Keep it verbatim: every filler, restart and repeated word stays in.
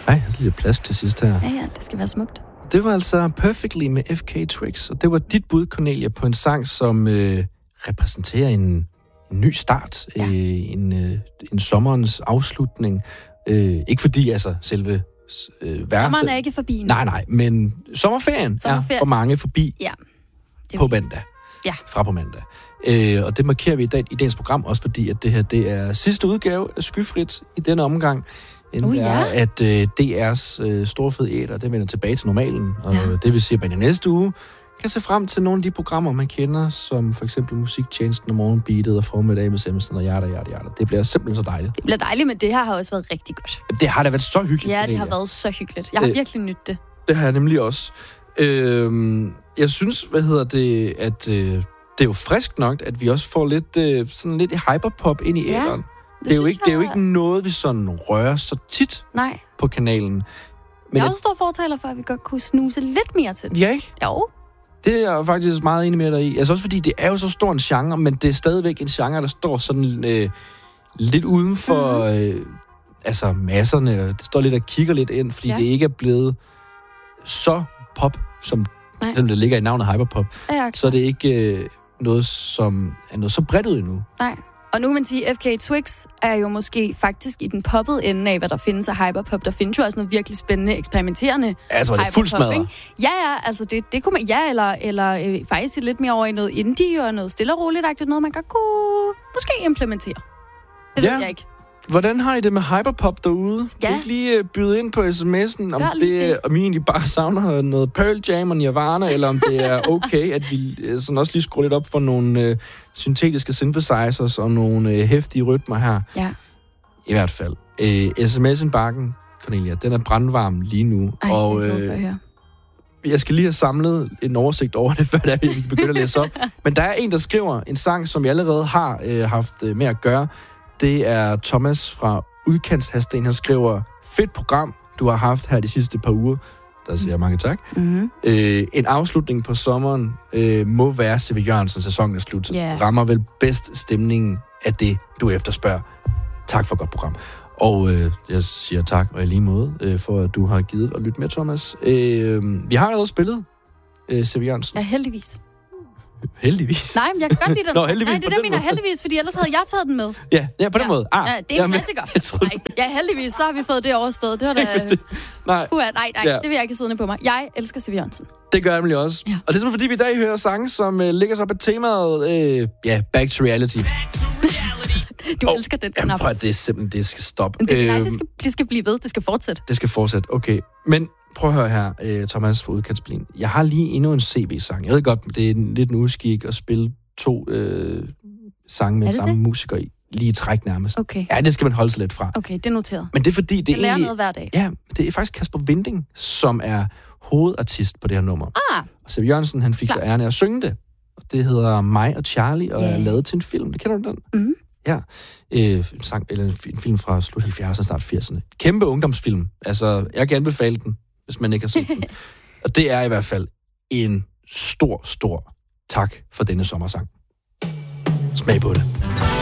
Ej, jeg har lidt plads til sidst her. Ja, ja, det skal være smukt. Det var altså Perfectly med F K Twigs, og det var dit bud, Cornelia, på en sang, som øh, repræsenterer en, en ny start, ja. øh, en, øh, en sommerens afslutning. Øh, ikke fordi, altså, selve øh, værelse... Sommeren er ikke forbi nu. Nej, nej, men sommerferien, sommerferien. er for mange forbi ja. Det på mandag. Ja. Fra på mandag. Øh, og det markerer vi i, dag, i dagens program, også fordi, at det her det er sidste udgave af Skyfrit i denne omgang. Inden uh, det er, ja. at øh, D R's øh, store fede æter, det vender tilbage til normalen. Og ja. det vil sige, at man i næste uge kan se frem til nogle af de programmer, man kender, som for eksempel Musiktjenesten og Morgenbeatet og Formiddag med Semmelsen og Hjerter, Hjerter, Hjerter. Det bliver simpelthen så dejligt. Det bliver dejligt, men det her har også været rigtig godt. Det har da været så hyggeligt. Ja, det har været så hyggeligt. Jeg har øh, virkelig nydt det. Det har jeg nemlig også. Øh, jeg synes, hvad hedder det, at øh, det er jo frisk nok, at vi også får lidt, øh, sådan lidt hyperpop ind i æteren. Ja. Det, det, er jo ikke, jeg... det er jo ikke noget, vi sådan rører så tit Nej. på kanalen. Men jeg er også stor fortaler for, at vi godt kunne snuse lidt mere til det. Ja, ikke? Jo. Det er jeg faktisk meget enig med dig i. Altså også fordi, det er jo så stor en genre, men det er stadigvæk en genre, der står sådan øh, lidt uden for mm-hmm. øh, altså masserne. Det står lidt og kigger lidt ind, fordi ja. det ikke er blevet så pop, som selvom det ligger i navnet hyperpop. Ja, så er det ikke øh, noget, som er noget så bredt ud endnu. Nej. Og nu kan man sige, at F K Twigs er jo måske faktisk i den poppede ende af, hvad der findes af hyperpop. Der findes jo også noget virkelig spændende, eksperimenterende altså, var det fuldt smadret? Ja, ja, altså det, det kunne man... Ja, eller, eller øh, faktisk lidt mere over i noget indie og noget stille og roligt-agtigt, noget man godt kunne måske implementere. Det ja. ved jeg ikke. Hvordan har I det med hyperpop derude? Ja. Kan I ikke lige uh, byde ind på sms'en, om, det, om I egentlig bare savner noget Pearl Jam og Nirvana, eller om det er okay, at vi uh, sådan også lige skruer lidt op for nogle uh, syntetiske synthesizers og nogle uh, heftige rytmer her. Ja. I hvert fald. Uh, S M S'en-bakken, Cornelia, den er brandvarm lige nu. Ej, og, det er uh, jeg, jeg skal lige have samlet en oversigt over det, før der, vi kan begynde at læse op. Men der er en, der skriver en sang, som jeg allerede har uh, haft uh, med at gøre. Det er Thomas fra Udkantshasten. Han skriver, fedt program, du har haft her de sidste par uger. Der siger jeg mange tak. Mm-hmm. Øh, en afslutning på sommeren øh, må være C V Jørgensen, sæsonen er slut. Yeah. Rammer vel bedst stemningen af det, du efterspørger. Tak for godt program. Og øh, jeg siger tak, og i lige måde, øh, for at du har givet at lytte med, Thomas. Øh, vi har allerede spillet øh, C V Jørgensen. Ja, heldigvis. Heldigvis. Nej, men jeg kan godt lide den. Nå, heldigvis. Nej, det er det, jeg mener heldigvis, fordi ellers havde jeg taget den med. Ja, ja på den ja. måde. Ah, ja, det er en klassiker. Nej, ja, heldigvis, så har vi fået det overstået. Det var da... det. Nej, Puha, nej, nej, ja. det vil jeg ikke siddende på mig. Jeg elsker C V Jørgensen. Det gør jeg nemlig også. Ja. Og det er simpelthen, fordi vi i dag hører sange, som uh, ligger så på temaet, uh, ja, Back to Reality. Du oh, elsker den. Jamen, prøv, det er simpelthen, det skal stoppe. Det, øhm, nej, det skal, det skal blive ved. Det skal fortsætte. Det skal fortsætte, okay. Men prøv at høre her, uh, Thomas fra Udkantsblin. Jeg har lige endnu en C V-sang. Jeg ved godt, det er lidt en uskik at spille to øh, sange med samme det? musiker i. Lige i træk nærmest. Okay. Ja, det skal man holde sig lidt fra. Okay, det er noteret. Men det er fordi, det er jeg lærer egentlig... noget hver dag. Ja, det er faktisk Kasper Winding, som er hovedartist på det her nummer. Ah. Og C V Jørgensen, han fik så æren af at synge det. Og det hedder Mig og Charlie, og yeah. er lavet til en film. Det kender du den? Mm. Ja. Øh, en, sang, eller en film fra slut halvfjerdserne, start firserne. Kæmpe ungdomsfilm. Altså, jeg kan anbefale den, hvis man ikke har set den. Og det er i hvert fald en stor, stor tak for denne sommersang. Smag på det.